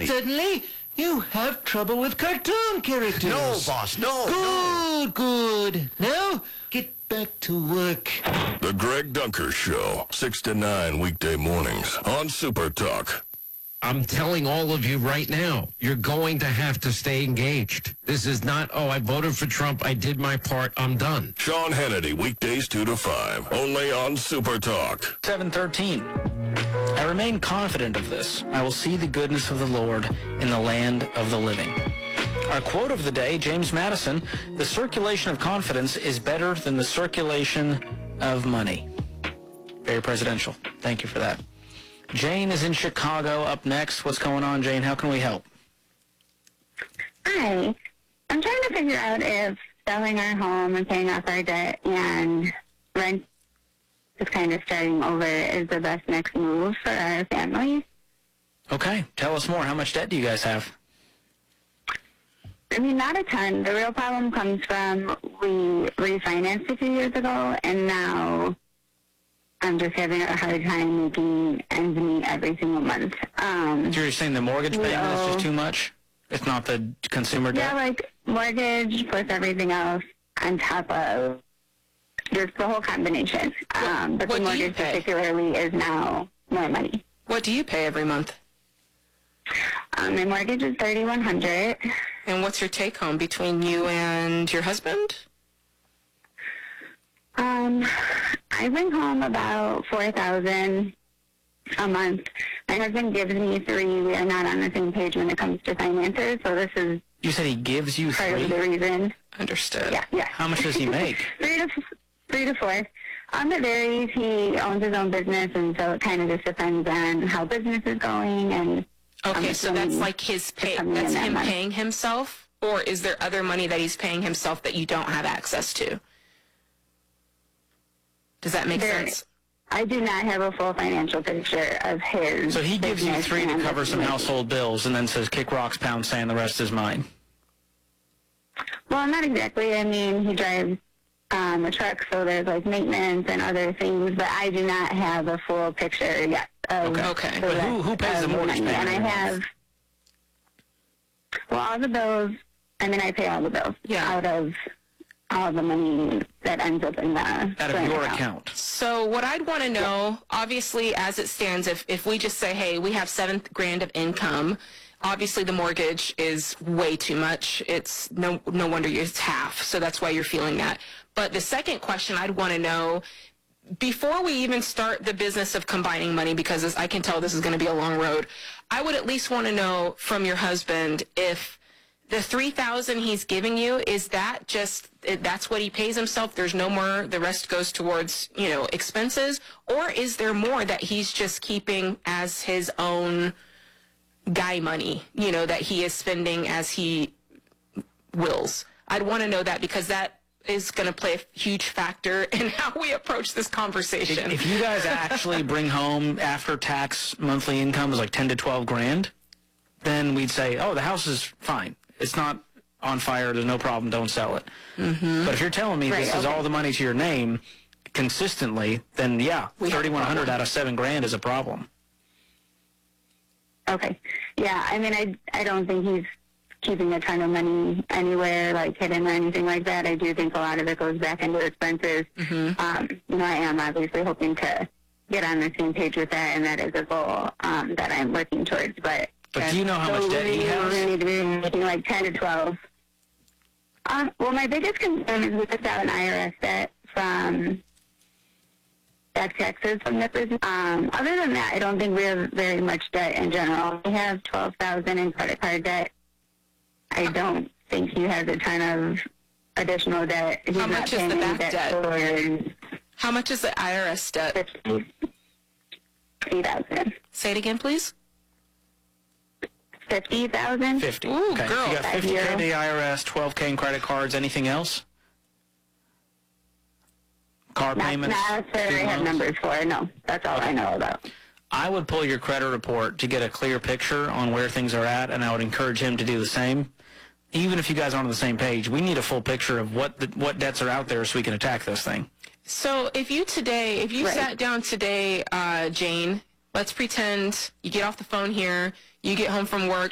Hannity. Suddenly, you have trouble with cartoon characters. No, boss, no. Good. Now, get back to work. The Greg Dunker Show, 6 to 9 weekday mornings on Super Talk. I'm telling all of you right now, you're going to have to stay engaged. This is not, I voted for Trump, I did my part, I'm done. Sean Hannity, weekdays 2 to 5, only on Super Talk. 7:13. I remain confident of this. I will see the goodness of the Lord in the land of the living. Our quote of the day, James Madison, the circulation of confidence is better than the circulation of money. Very presidential. Thank you for that. Jane is in Chicago up next. What's going on, Jane? How can we help? Hi. I'm trying to figure out if selling our home and paying off our debt and rent is kind of starting over is the best next move for our family. Okay. Tell us more. How much debt do you guys have? I mean, not a ton. The real problem comes from we refinanced a few years ago, and now I'm just having a hard time making ends meet every single month. You're saying the mortgage payment is just too much? It's not the consumer debt? Yeah, like mortgage plus everything else on top of just the whole combination. But the mortgage particularly is now more money. What do you pay every month? My mortgage is $3,100. And what's your take home between you and your husband? I bring home about $4,000 a month. My husband gives me $3,000. We are not on the same page when it comes to finances, so this is. You said he gives you part $3,000? of the reason. Understood. Yeah. How much does he make? three to four. It varies. He owns his own business, and so it kind of just depends on how business is going. And okay, so that's like his pay. That's him paying himself, or is there other money that he's paying himself that you don't have access to? Does that make sense? I do not have a full financial picture of his. So he gives you $3,000 to cover some business. household bills and then says, kick rocks, pound sand, the rest is mine. Well, not exactly. I mean, he drives a truck, so there's like maintenance and other things, but I do not have a full picture yet. Okay. But who pays the mortgage payment? And I have, all the bills. I mean, I pay all the bills out of all the money that ends up in the out of your account. So what I'd want to know, obviously, as it stands, if we just say, hey, we have $7,000 of income, obviously the mortgage is way too much. It's no wonder it's half. So that's why you're feeling that. But the second question I'd want to know, before we even start the business of combining money, because I can tell this is going to be a long road, I would at least want to know from your husband if the $3,000 he's giving you, is that just, that's what he pays himself? There's no more, the rest goes towards, expenses? Or is there more that he's just keeping as his own guy money, that he is spending as he wills? I'd want to know that, because that is going to play a huge factor in how we approach this conversation. If you guys actually bring home after tax monthly income is like 10 to 12 grand, then we'd say, the house is fine. It's not on fire. There's no problem. Don't sell it. Mm-hmm. But if you're telling me this is all the money to your name consistently, then $3,100 out of $7,000 is a problem. Okay. Yeah, I mean, I don't think he's keeping a ton of money anywhere, like hidden or anything like that. I do think a lot of it goes back into expenses. Mm-hmm. I am obviously hoping to get on the same page with that, and that is a goal that I'm working towards. But do you know how much debt he has? We need to be making like 10 to 12. Well, my biggest concern is we just have an IRS debt from back taxes from the prison. Other than that, I don't think we have very much debt in general. We have $12,000 in credit card debt. I don't think he has a ton of additional debt. He's How much is the back debt? How much is the IRS debt? $50,000. Say it again, please. $50,000. 50. Ooh, okay. girl. You got $50K in the IRS, $12K in credit cards. Anything else? Car payments? Not that I have numbers for. No, that's all I know about. I would pull your credit report to get a clear picture on where things are at, and I would encourage him to do the same. Even if you guys aren't on the same page, we need a full picture of what debts are out there so we can attack this thing. So if you sat down today, Jane, let's pretend you get off the phone here, you get home from work,